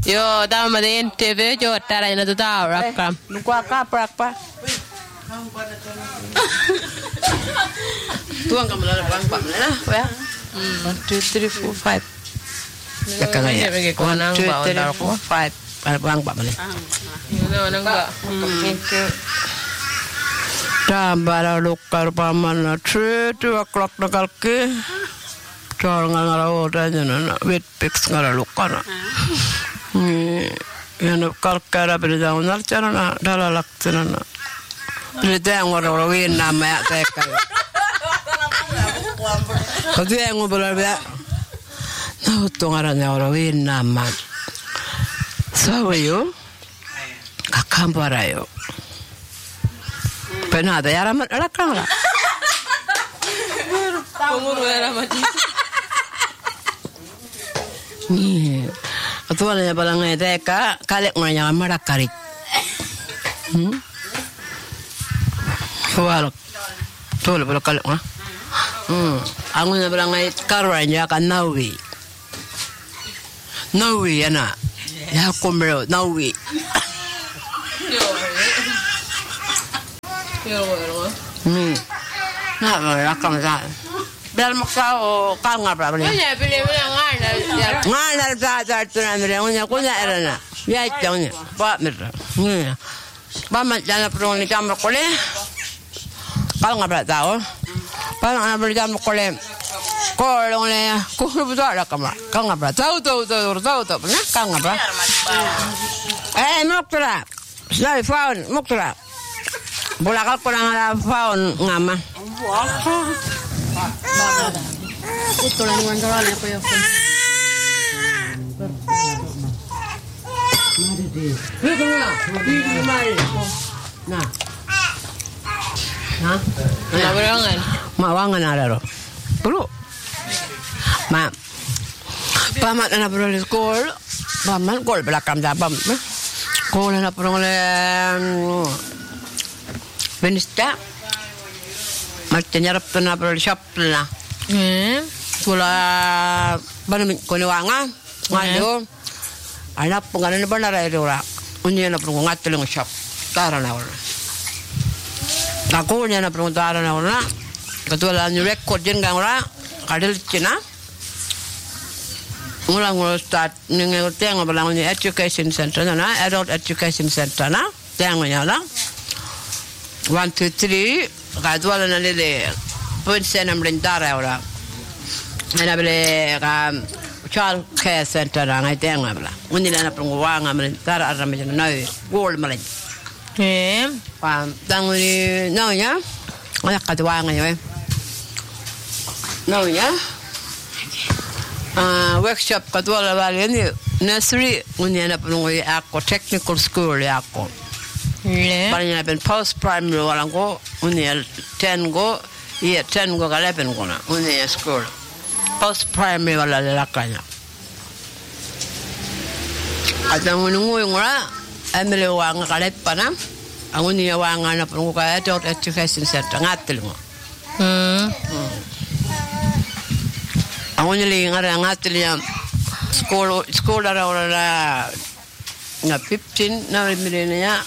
Joo, tämä on TV, joo, täällä ei näytä täällä. Nukua kaprakpa. Tuon kamalla bangpa mana? Ya. 1 2 3 4 5. Ya kan ya. 1 2 3 4 5. Bangpa mana? Tambah lukar paman 2 o'clock nakalki. Jangan ngalau dan wet pix ngalau lukar. Yang kalkara berjauh narcana dalalak cina. Berjauh orang win nama teka. Kau yang ngobrol dia, nah tungarannya orang win nama. Sawayo, akamparayo. Penada ya ramat lakang lah. Penguru ya ramat. Nih, atuannya balangnya teka, kalek nganya marak karik. Kawal, tuh le kalek mah. Aku nak beranggai karanya kan nawi ya nak ya kumero nawi nak berakam sah biar maksau kau ngapa ni? Ngan ada tu nanti orang punya erana ya jangan pak merah bapak jangan perlu ni kamera kole kau ngapa tahu? Paling anak berjam kolem, kolong le, kolom betul ada kamera. Kau ngapa? Tahu, pernah kau ngapa? Muktra, sudah faun, muktra. Bola kau kurang ada faun ngama. Kutulan wantoran apa ya? Nah. Mawangan. Mawangan ada ro. Bro. Ma. Pamat na bro di sekolah. Pamat gol belakang dabam. Sekolah na bro le. Benista. Macam nyarap tu na bro shop na. Sekolah baru konewangan. Ngado. Anak penganan benar ada orang. Unya na bro ngatelung shop. Tarana orang. Aku ni nak peruntaran orang, ketua ni rekod jengang orang, kadal Cina, ulang start ni tengok belang ni education center na, adult education center na, tengok ni lah, 1 2 3, ketua ni le, point senam lentara orang, mana beli child care center na, ngai tengok belang, undi lah nak perunguang lentara ada macam naik gold malah. Tanguni naunya, ada katuangan ya. Naunya, workshop katuala balik ni nursery, ni ada penunggu aku technical school ya aku. Banyak pen post primary orang ko, ni 10 go, 10 go ke 11 go na, ni school. Post primary wala lelakanya. Ada menunggu orang. Ambil wang kalet panam, aku ni wang anak perlu kaya adult education center ngatil mo. Aku ni lengar ngatil yang sekolah orang na 15 na milenia,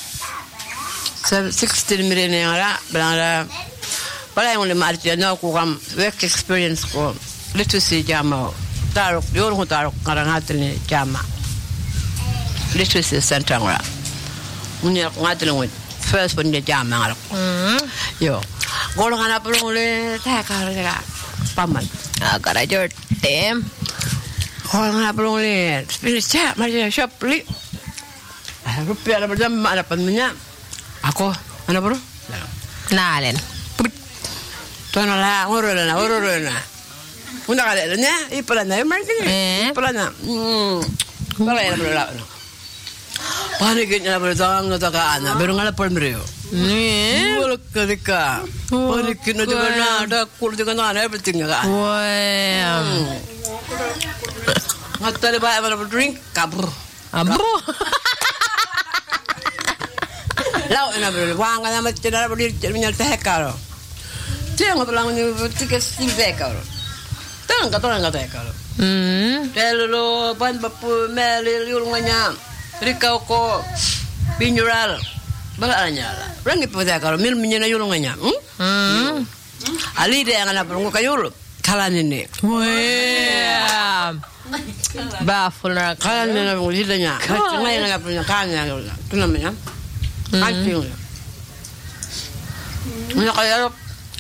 16 milenia lah, berada. Pada yang lima artinya aku kam work experience ko literacy jama, taruk diorang taruk karang ngatil ni jama. Literacy center orang. Unya ngatil ngut first pun dia jam ngalak. Yo. Golongan apa perlu le tak ada paman. Agak aja tem. Golongan apa perlu le finish chat macam shop li. Rupiah ada berjam ada pennya. Aku mana bro? Nalen. Tuan lah urut. Unda kada nya ipalana martin. Ipalana. Kalau yang berlaku. Paniknya berjang atau kana, berungal apa mereka? Boleh ketika, paniknya juga ada kulit juga ada everything kan? Wah, ngatar le bae mana drink kabur. Lau ena bro, wang kana macam mana beri minyak teh karo. Tiang apa lang ni tiket sim teh karo. Tang kata teh karo. Telo ban bapu meli yulunganya. Rikau ko binjural. Balanya lah. Rangi pada kalau mil menyena yulunganya. Ali dia yang anak perlu kayul. Kalan ini. Wah. Baful nak. Kalan ini nak hidanya. Cuma yang nak punya kannya. Itu namanya. Kancing. Mana kaya.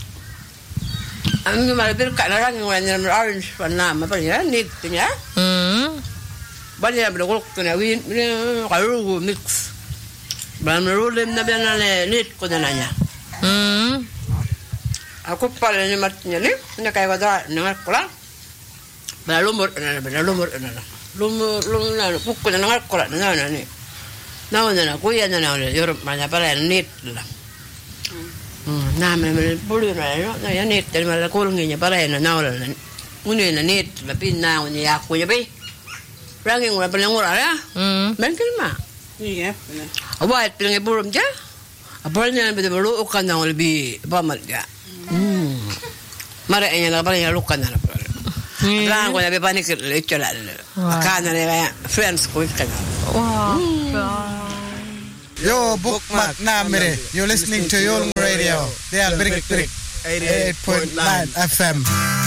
Ang malah kat orang yang orange warna apa ya? Neat punya. Banyak berlaku kena win. Kalau mix. Baru lem na biar neat ko na nanya. Aku paling matnya ni, nak kaya wada nak kola. Lumur na. Lumur na pukul na kola na ni. Na kuya na Europe mana para neat lah. Na me bulu na ya neat dari mana kulungnya para na lah. Uni na neat tapi na uni aku ya be. Rangi ngura paling ngura ya. Mungkin mah. Iya. Awak pilih burung je. Apa ni lebih baru ukan yang lebih bamat je. Mari yang apa yang lukan yang apa. Orang kau lebih panik leceh lah. Akan ada yang friends kau ikan. Wow. Yo, bookmark Namire. You're listening to Yolngu Radio. They are Brick 88.9 FM.